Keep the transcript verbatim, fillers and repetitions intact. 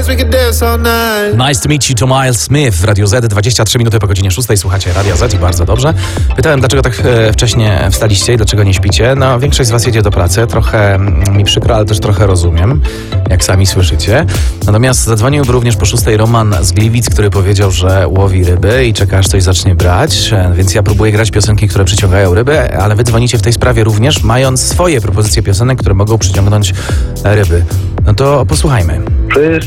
dance, we can dance all night. Nice to meet you, to Miles Smith w Radio Z, dwadzieścia trzy minuty po godzinie szóstej. Słuchacie Radio Z i bardzo dobrze. Pytałem, dlaczego tak e, wcześnie wstaliście i dlaczego nie śpicie. No, większość z was jedzie do pracy. Trochę mm, mi przykro, ale też trochę rozumiem, jak sami słyszycie. Natomiast zadzwonił również po szóstej Roman z Gliwic, który powiedział, że łowi ryby i czeka, aż coś zacznie brać. E, więc ja próbuję grać piosenki, które przyciągają ryby, ale wy dzwonicie w tej sprawie również, mając swoje propozycje piosenek, które mogą przyciągnąć ryby. No to posłuchajmy.